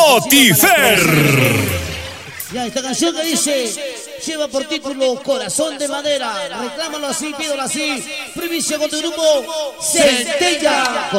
Notifer. Ya esta canción que dice, lleva por título Corazón de Madera. Reclámalo así, pídalo así. Primicia con tu grupo Centella.